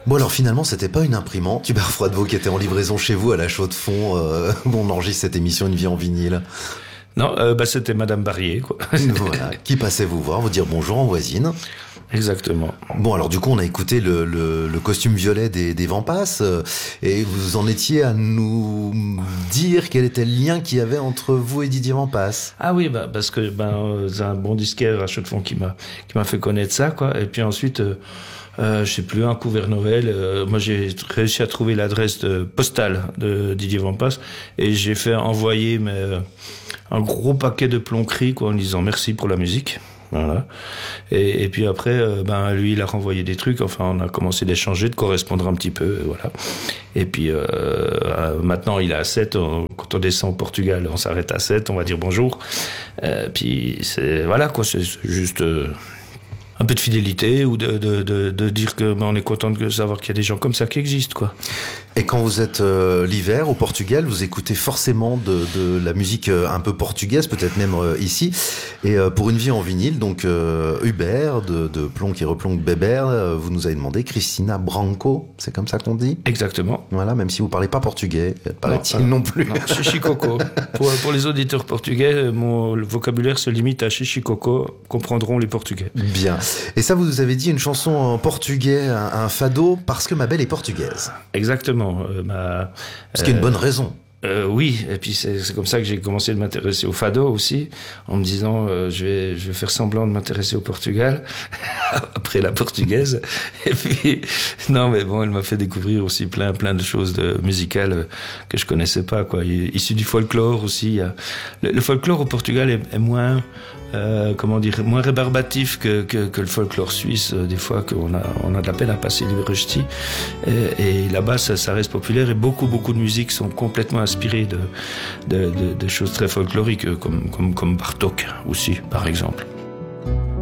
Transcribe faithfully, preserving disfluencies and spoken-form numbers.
Bon alors finalement c'était pas une imprimante, Hubert Froidevaux, qui était en livraison chez vous à la Chaux-de-Fonds, euh, où on enregistre cette émission Une vie en vinyle. Non, euh, bah c'était Madame Barrier, quoi. Voilà, qui passait vous voir, vous dire bonjour en voisine. Exactement. Bon alors du coup on a écouté le, le, le costume violet des, des Vampas, euh, et vous en étiez à nous dire quel était le lien qu'il y avait entre vous et Didier Vampas. Ah oui, bah parce que ben euh, c'est un bon disquaire à Chaux-de-Fonds qui m'a qui m'a fait connaître ça, quoi. Et puis ensuite. Euh, Euh, je sais plus, un coup vers Noël, euh, moi j'ai réussi à trouver l'adresse de, postale de Didier Vampas et j'ai fait envoyer mais, euh, un gros paquet de plomberies, quoi, en disant merci pour la musique. Voilà. Et, et puis après, euh, ben lui il a renvoyé des trucs. Enfin, on a commencé d'échanger, de correspondre un petit peu, voilà. Et puis euh, euh, maintenant il est à Sète. On, quand on descend au Portugal, on s'arrête à Sète, on va dire bonjour. Euh, puis c'est voilà quoi, c'est, c'est juste. Euh, un peu de fidélité ou de, de, de, de dire que ben, on est content de savoir qu'il y a des gens comme ça qui existent, quoi. Et quand vous êtes euh, l'hiver au Portugal, vous écoutez forcément de, de la musique euh, un peu portugaise, peut-être même euh, ici. Et euh, pour Une vie en vinyle, donc euh, Hubert de, de Plomb qui replombe Bébert, euh, vous nous avez demandé Cristina Branco, c'est comme ça qu'on dit ? Exactement. Voilà, même si vous parlez pas portugais, paraît-il non, euh, non plus. Non, Chichicoco. pour, pour les auditeurs portugais, mon le vocabulaire se limite à Chichicoco, comprendront les Portugais. Bien. Et ça, vous nous avez dit une chanson en portugais, un, un fado, parce que ma belle est portugaise. Exactement. Euh, ma, parce qu'il y a une bonne raison. Euh, oui, et puis c'est, c'est comme ça que j'ai commencé de m'intéresser au fado aussi, en me disant euh, je vais je vais faire semblant de m'intéresser au Portugal après la portugaise. Et puis non, mais bon, elle m'a fait découvrir aussi plein plein de choses de musicales que je connaissais pas, quoi. Issu du folklore aussi. Le, le folklore au Portugal est, est moins Euh, comment dire, moins rébarbatif que, que, que le folklore suisse, euh, des fois qu'on a, on a de la peine à passer les rechtis. Et, et là-bas, ça, ça reste populaire et beaucoup, beaucoup de musiques sont complètement inspirées de, de, de, de choses très folkloriques, comme, comme, comme Bartók aussi, par exemple.